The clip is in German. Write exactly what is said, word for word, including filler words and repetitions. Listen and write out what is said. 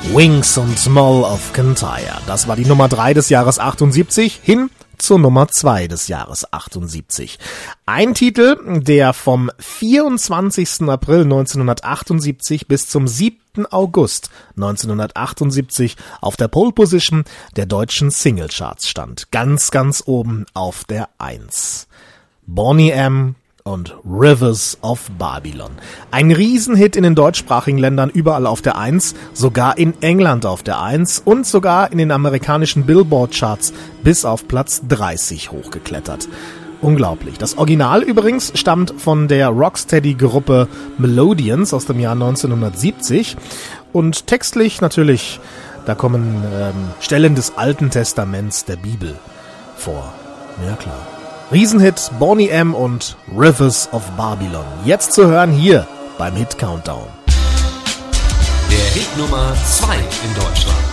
Wings und Mall of Kintyre. Das war die Nummer drei des Jahres achtundsiebzig, hin zur Nummer zwei des Jahres achtundsiebzig. Ein Titel, der vom vierundzwanzigsten April neunzehnhundertachtundsiebzig bis zum siebten August neunzehnhundertachtundsiebzig auf der Pole Position der deutschen Singlecharts stand. Ganz, ganz oben auf der eins. Boney M. und Rivers of Babylon. Ein Riesenhit in den deutschsprachigen Ländern, überall auf der eins, sogar in England auf der eins und sogar in den amerikanischen Billboard-Charts bis auf Platz dreißig hochgeklettert. Unglaublich. Das Original übrigens stammt von der Rocksteady-Gruppe Melodians aus dem Jahr neunzehnhundertsiebzig und textlich natürlich, da kommen ähm, Stellen des Alten Testaments der Bibel vor. Ja klar. Riesenhit Boney M. und Rivers of Babylon. Jetzt zu hören hier beim Hit Countdown. Der Hit Nummer zwei in Deutschland.